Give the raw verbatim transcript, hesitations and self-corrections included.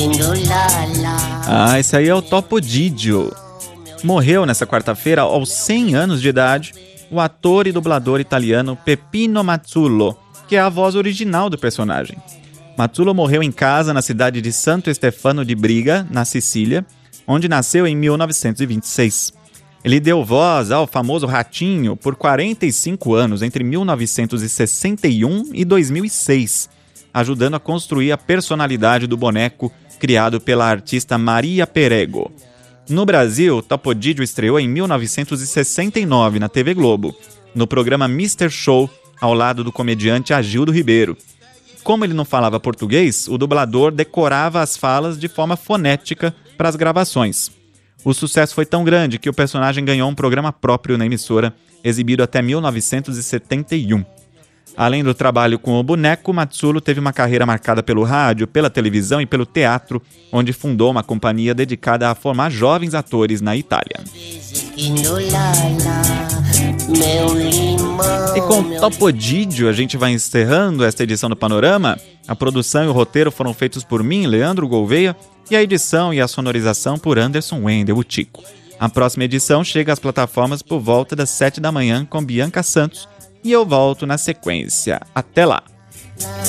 Ah, esse aí é o Topo Gigio. Morreu nessa quarta-feira, aos cem anos de idade, o ator e dublador italiano Peppino Mazzulo, que é a voz original do personagem. Mazzulo morreu em casa na cidade de Santo Stefano di Briga, na Sicília, onde nasceu em mil novecentos e vinte e seis. Ele deu voz ao famoso Ratinho por quarenta e cinco anos, entre mil novecentos e sessenta e um e dois mil e seis, ajudando a construir a personalidade do boneco criado pela artista Maria Perego. No Brasil, Topo Gigio estreou em mil novecentos e sessenta e nove na T V Globo, no programa mister Show, ao lado do comediante Agildo Ribeiro. Como ele não falava português, o dublador decorava as falas de forma fonética para as gravações. O sucesso foi tão grande que o personagem ganhou um programa próprio na emissora, exibido até mil novecentos e setenta e um. Além do trabalho com o boneco, Mazzulo teve uma carreira marcada pelo rádio, pela televisão e pelo teatro, onde fundou uma companhia dedicada a formar jovens atores na Itália. E com Topo Gigio a gente vai encerrando esta edição do Panorama. A produção e o roteiro foram feitos por mim, Leandro Gouveia, e a edição e a sonorização por Anderson Wendel, o Tico. A próxima edição chega às plataformas por volta das sete da manhã com Bianca Santos, e eu volto na sequência. Até lá!